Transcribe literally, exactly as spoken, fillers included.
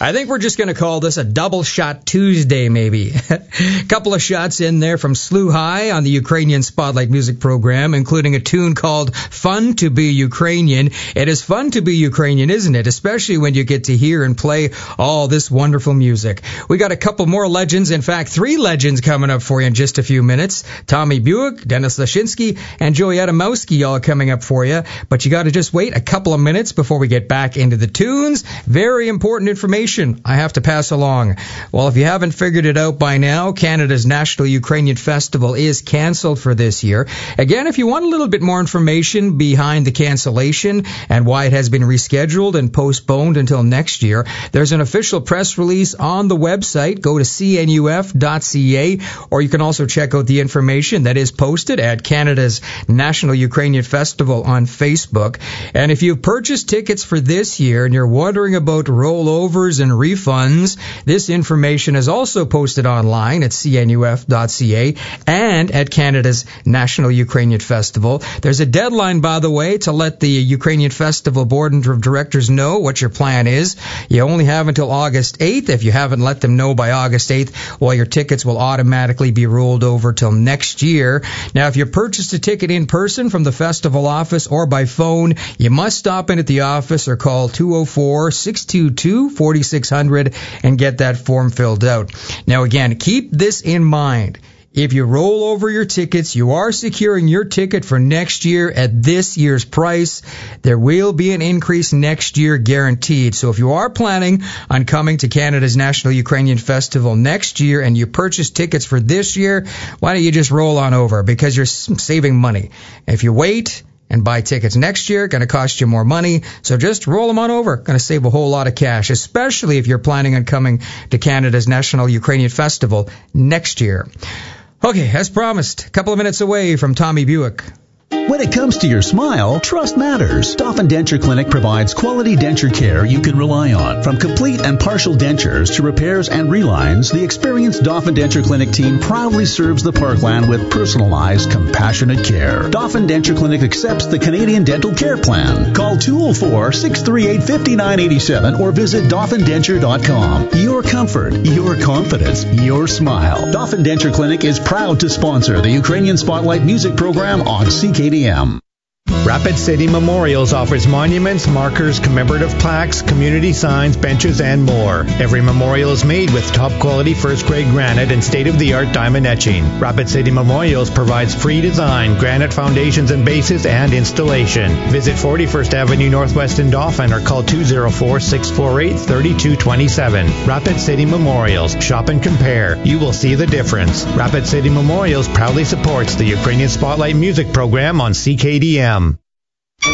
I think we're just going to call this a double shot Tuesday, maybe. A couple of shots in there from Slew High on the Ukrainian Spotlight music program, including a tune called Fun to Be Ukrainian. It is fun to be Ukrainian, isn't it? Especially when you get to hear and play all this wonderful music. We got a couple more legends, in fact, three legends coming up for you in just a few minutes. Tommy Buick, Dennis Lashinsky, and Joey Adamowski all coming up for you. But you got to just wait a couple of minutes before we get back into the tunes. Very important information I have to pass along. Well, if you haven't figured it out by now, Canada's National Ukrainian Festival is canceled for this year. Again, if you want a little bit more information behind the cancellation and why it has been rescheduled and postponed until next year, there's an official press release on the website. Go to c n u f dot c a, or you can also check out the information that is posted at Canada's National Ukrainian Festival on Facebook. And if you've purchased tickets for this year and you're wondering about rollovers and refunds, this information is also posted online at c n u f dot c a and at Canada's National Ukrainian Festival. There's a deadline, by the way, to let the Ukrainian Festival Board of Directors know what your plan is. You only have until August eighth. If you haven't let them know by August eighth, well, your tickets will automatically be rolled over till next year. Now, if you purchased a ticket in person from the festival office or by phone, you must stop in at the office or call two oh four, six two two, four six zero zero and get that form filled out. Now, again, keep this in mind. If you roll over your tickets, you are securing your ticket for next year at this year's price. There will be an increase next year guaranteed. So if you are planning on coming to Canada's National Ukrainian Festival next year and you purchase tickets for this year, why don't you just roll on over, because you're saving money. If you wait and buy tickets next year, going to cost you more money. So just roll them on over. Going to save a whole lot of cash, especially if you're planning on coming to Canada's National Ukrainian Festival next year. Okay, as promised, a couple of minutes away from Tommy Buick. When it comes to your smile, trust matters. Dauphin Denture Clinic provides quality denture care you can rely on. From complete and partial dentures to repairs and relines, the experienced Dauphin Denture Clinic team proudly serves the Parkland with personalized, compassionate care. Dauphin Denture Clinic accepts the Canadian Dental Care Plan. Call two oh four, six three eight, five nine eight seven or visit dauphin denture dot com. Your comfort, your confidence, your smile. Dauphin Denture Clinic is proud to sponsor the Ukrainian Spotlight music program on C K D M. Rapid City Memorials offers monuments, markers, commemorative plaques, community signs, benches, and more. Every memorial is made with top-quality first-grade granite and state-of-the-art diamond etching. Rapid City Memorials provides free design, granite foundations and bases, and installation. Visit forty-first Avenue Northwest in Dauphin or call two oh four, six four eight, three two two seven. Rapid City Memorials. Shop and compare. You will see the difference. Rapid City Memorials proudly supports the Ukrainian Spotlight music program on C K D M.